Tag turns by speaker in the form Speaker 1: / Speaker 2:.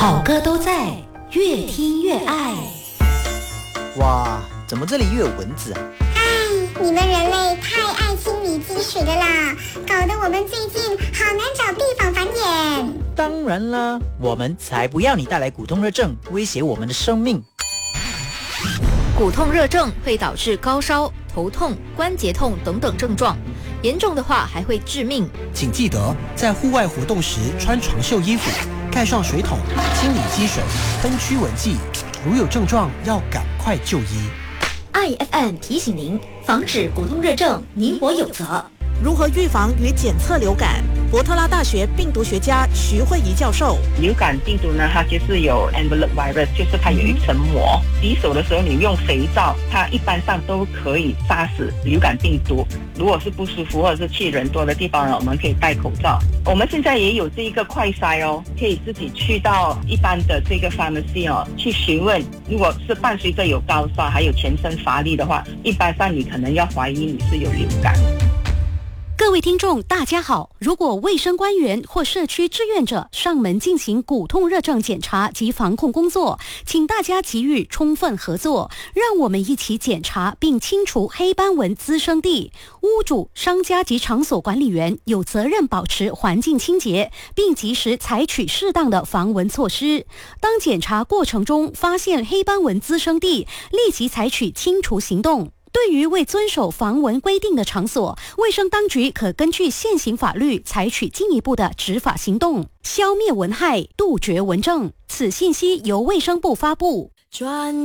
Speaker 1: 好歌都在，越听越爱。
Speaker 2: 哇，怎么这里又有蚊子啊？
Speaker 3: 你们人类太爱清理积水的啦，搞得我们最近好难找地方繁衍。
Speaker 2: 当然啦，我们才不要你带来骨痛热症，威胁我们的生命。
Speaker 4: 骨痛热症会导致高烧、头痛、关节痛等等症状，严重的话还会致命。
Speaker 5: 请记得在户外活动时穿长袖衣服，盖上水桶，清理积水，分驱蚊剂。如有症状，要赶快就医。
Speaker 1: IFM 提醒您，防止骨痛热症，你我有责。
Speaker 6: 如何预防与检测流感？伯特拉大学病毒学家徐慧仪教授，
Speaker 7: 流感病毒呢，它就是有 envelope virus， 就是它有一层膜。洗手的时候你用肥皂，它一般上都可以杀死流感病毒。如果是不舒服或者是去人多的地方呢，我们可以戴口罩。我们现在也有这一个快筛哦，可以自己去到一般的这个 pharmacy 哦，去询问。如果是伴随着有高烧还有全身乏力的话，一般上你可能要怀疑你是有流感。
Speaker 8: 各位听众大家好，如果卫生官员或社区志愿者上门进行骨痛热症检查及防控工作，请大家给予充分合作，让我们一起检查并清除黑斑蚊滋生地。屋主、商家及场所管理员有责任保持环境清洁，并及时采取适当的防蚊措施。当检查过程中发现黑斑蚊滋生地，立即采取清除行动。对于未遵守防蚊规定的场所，卫生当局可根据现行法律采取进一步的执法行动，消灭蚊害，杜绝蚊症。此信息由卫生部发布。